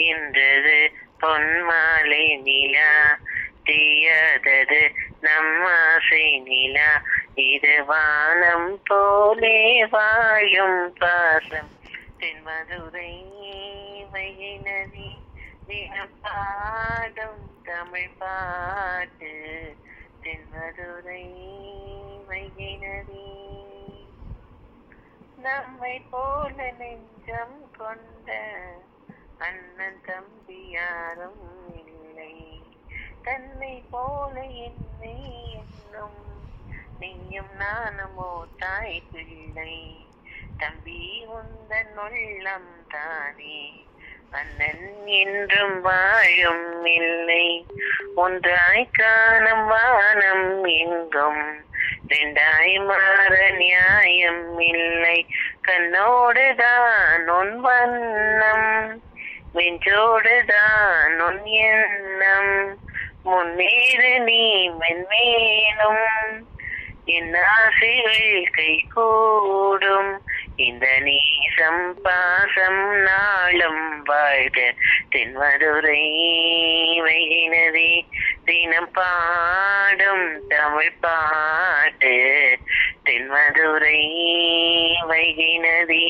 என்றது பொன்மாலை நிலா, தீயாதது நம்மாசை நிலா, இது வானம் போலே வாழும் பாசம். தென்மதுரை வைகை நதி தினம் பாடும் தமிழ் பாட்டு, தென்மதுரை வைகை நதி. நம்மை போல நெஞ்சம் கொண்ட அண்ணன் தம்பி யாரும் இல்லை, தன்னை போல என்னை என்னும் நீயும் நானுமோ தாய் பிள்ளை. தம்பி உந்தன் உள்ளம் தானே அண்ணன் என்றும் வாழும் இல்லை, ஒன்றாய் காணும் வானம் எங்கும் ரெண்டாய் மாற நியாயம் இல்லை. கண்ணோடுதான் உன் வண்ணம், நெஞ்சோடுதான் உன் எண்ணம், முன்னேறு நீ மென்மேலும் என் ஆசைகள் கை கூடும். இந்த நேசம் பாசம் நாளும் வாழ்க, தென்மதுரை வைகை நதி தினம் பாடும் தமிழ் பாட்டு, தென்மதுரை வைகை நதி.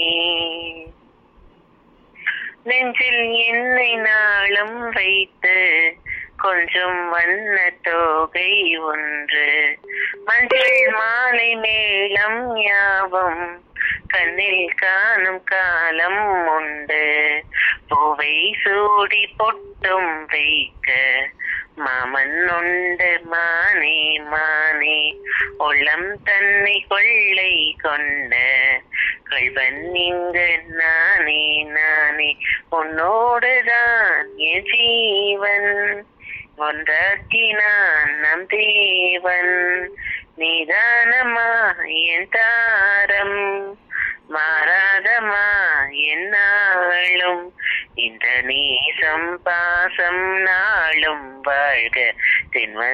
நெஞ்சில் என்னை நாளும் வைத்து கொஞ்சம் வண்ண தோகை ஒன்று, மஞ்சள் மாலை மேளம் யாவும் கண்ணில் காணும் காலம் உண்டு. பூவை சூடி பொட்டும் வைக்க மாமன் உண்டு மானே மானே, உள்ளம் தன்னை கொள்ளை கொண்ட கள்வன் இங்கு நானே நானே. உன்னோடுதான் என் ஜீவன், ஒன்றாக்கினான் நம் தேவன், நீதானமா என் தாரம், மாறாதமா என்னாலும். இந்த நேசம் பாசம் நாளும் வாழ்க, தென்மதுரை